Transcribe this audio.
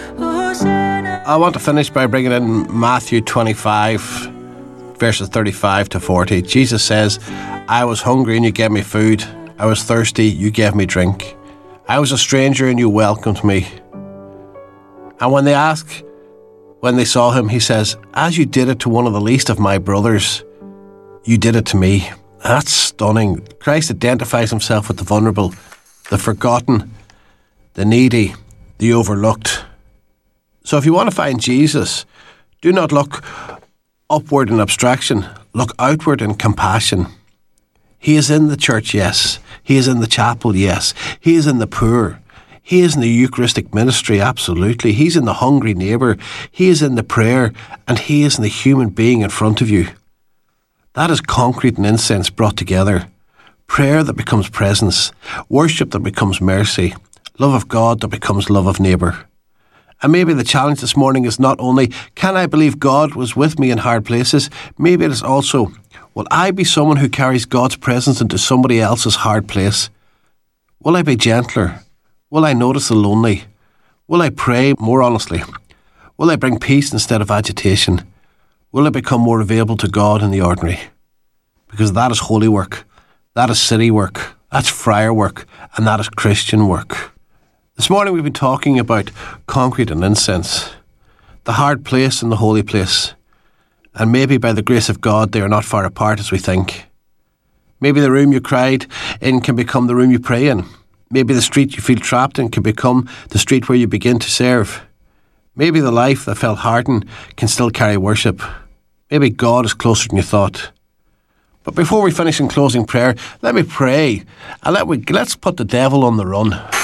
I want to finish by bringing in Matthew 25, verses 35 to 40. Jesus says, I was hungry and you gave me food. I was thirsty, you gave me drink. I was a stranger and you welcomed me. And when they saw him, he says, as you did it to one of the least of my brothers, you did it to me. That's stunning. Christ identifies himself with the vulnerable, the forgotten, the needy, the overlooked. So if you want to find Jesus, do not look upward in abstraction. Look outward in compassion. He is in the church, yes. He is in the chapel, yes. He is in the poor. He is in the Eucharistic ministry, absolutely. He's in the hungry neighbour. He is in the prayer, and he is in the human being in front of you. That is concrete and incense brought together. Prayer that becomes presence. Worship that becomes mercy. Love of God that becomes love of neighbour. And maybe the challenge this morning is not only, can I believe God was with me in hard places? Maybe it is also, will I be someone who carries God's presence into somebody else's hard place? Will I be gentler? Will I notice the lonely? Will I pray more honestly? Will I bring peace instead of agitation? Will I become more available to God in the ordinary? Because that is holy work. That is city work. That's friar work. And that is Christian work. This morning we've been talking about concrete and incense, the hard place and the holy place. And maybe by the grace of God they are not far apart as we think. Maybe the room you cried in can become the room you pray in. Maybe the street you feel trapped in can become the street where you begin to serve. Maybe the life that felt hardened can still carry worship. Maybe God is closer than you thought. But before we finish in closing prayer, let me pray and let's put the devil on the run.